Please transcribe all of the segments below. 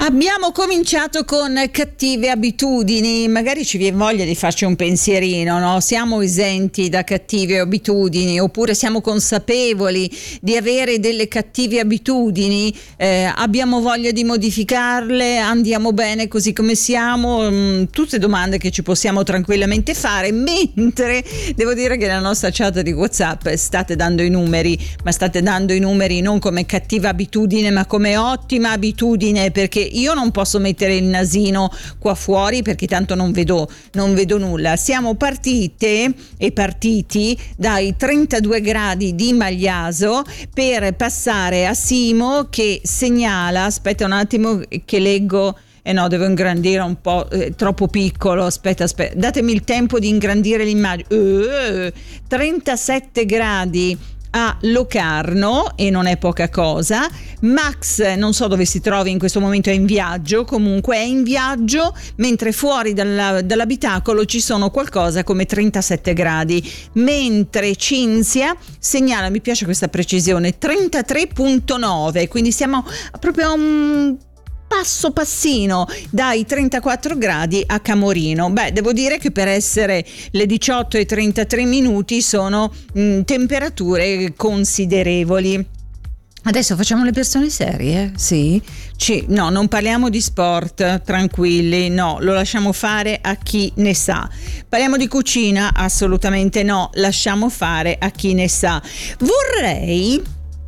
Abbiamo cominciato con cattive abitudini, magari ci viene voglia di farci un pensierino, no? Siamo esenti da cattive abitudini oppure siamo consapevoli di avere delle cattive abitudini, abbiamo voglia di modificarle, andiamo bene così come siamo, tutte domande che ci possiamo tranquillamente fare, mentre devo dire che nella nostra chat di WhatsApp state dando i numeri, ma state dando i numeri non come cattiva abitudine ma come ottima abitudine, perché io non posso mettere il nasino qua fuori perché tanto non vedo nulla. Siamo partiti dai 32 gradi di Magliaso per passare a Simo che segnala, aspetta un attimo che leggo, no, devo ingrandire un po', troppo piccolo, aspetta, datemi il tempo di ingrandire l'immagine. 37 gradi a Locarno, e non è poca cosa. Max non so dove si trovi in questo momento, è in viaggio, comunque è in viaggio, mentre fuori dall'abitacolo ci sono qualcosa come 37 gradi, mentre Cinzia segnala, mi piace questa precisione, 33.9, quindi siamo proprio a un passino dai 34 gradi a Camorino. Beh, devo dire che per essere le 18:33 sono temperature considerevoli. Adesso facciamo le persone serie, sì? No, non parliamo di sport, tranquilli, no, lo lasciamo fare a chi ne sa. Parliamo di cucina? Assolutamente no, lasciamo fare a chi ne sa. Vorrei,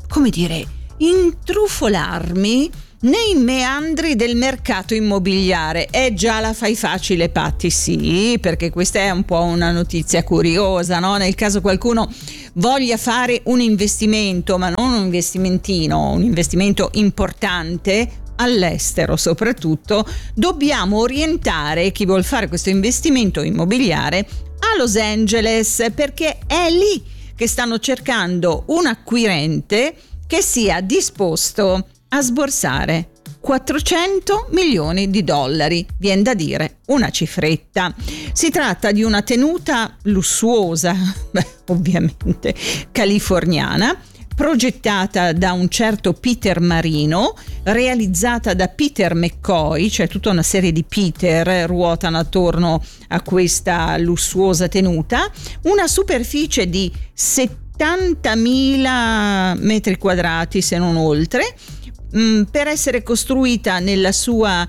intrufolarmi nei meandri del mercato immobiliare. Già la fai facile, Patti, sì, perché questa è un po' una notizia curiosa, no? Nel caso qualcuno voglia fare un investimento, ma non un investimentino, un investimento importante all'estero soprattutto, dobbiamo orientare chi vuol fare questo investimento immobiliare a Los Angeles, perché è lì che stanno cercando un acquirente che sia disposto a sborsare 400 milioni di dollari, viene da dire una cifretta. Si tratta di una tenuta lussuosa, ovviamente californiana, progettata da un certo Peter Marino, realizzata da Peter McCoy, cioè tutta una serie di Peter ruotano attorno a questa lussuosa tenuta, una superficie di 70.000 metri quadrati se non oltre. Per essere costruita nella sua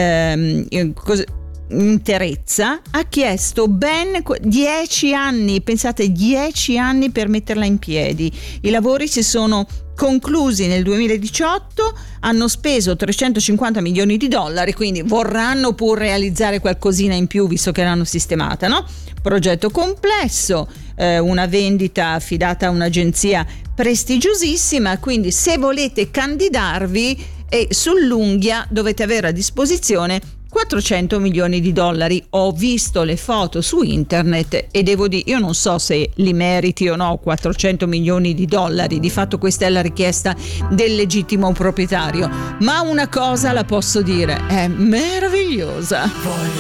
interezza ha chiesto ben 10 anni, pensate, 10 anni per metterla in piedi. I lavori si sono conclusi nel 2018, hanno speso 350 milioni di dollari, quindi vorranno pur realizzare qualcosina in più visto che l'hanno sistemata, no? Progetto complesso, una vendita affidata a un'agenzia prestigiosissima, quindi se volete candidarvi sull'unghia dovete avere a disposizione 400 milioni di dollari. Ho visto le foto su internet e devo dire, io non so se li meriti o no 400 milioni di dollari, di fatto questa è la richiesta del legittimo proprietario, ma una cosa la posso dire, è meravigliosa.